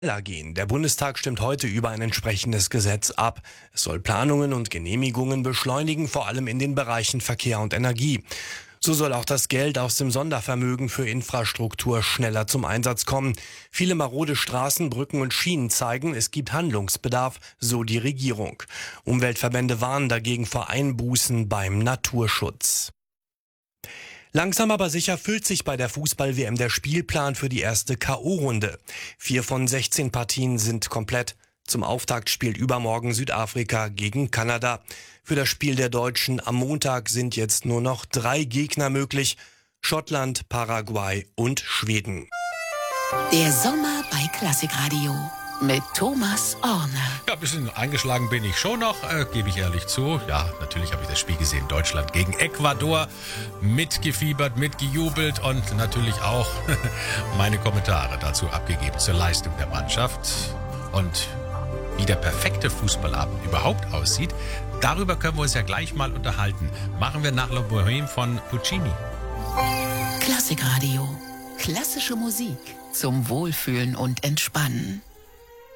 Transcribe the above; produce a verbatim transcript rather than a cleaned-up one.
schneller gehen. Der Bundestag stimmt heute über ein entsprechendes Gesetz ab. Es soll Planungen und Genehmigungen beschleunigen, vor allem in den Bereichen Verkehr und Energie. So soll auch das Geld aus dem Sondervermögen für Infrastruktur schneller zum Einsatz kommen. Viele marode Straßen, Brücken und Schienen zeigen, es gibt Handlungsbedarf, so die Regierung. Umweltverbände warnen dagegen vor Einbußen beim Naturschutz. Langsam aber sicher füllt sich bei der Fußball-W M der Spielplan für die erste K O-Runde. Vier von sechzehn Partien sind komplett. Zum Auftakt spielt übermorgen Südafrika gegen Kanada. Für das Spiel der Deutschen am Montag sind jetzt nur noch drei Gegner möglich: Schottland, Paraguay und Schweden. Der Sommer bei Klassikradio mit Thomas Orne. Ja, ein bisschen eingeschlagen bin ich schon noch, äh, gebe ich ehrlich zu. Ja, natürlich habe ich das Spiel gesehen, Deutschland gegen Ecuador. Mitgefiebert, mitgejubelt und natürlich auch meine Kommentare dazu abgegeben zur Leistung der Mannschaft. Und wie der perfekte Fußballabend überhaupt aussieht, darüber können wir uns ja gleich mal unterhalten. Machen wir nach La Bohème von Puccini. Klassikradio. Klassische Musik zum Wohlfühlen und Entspannen.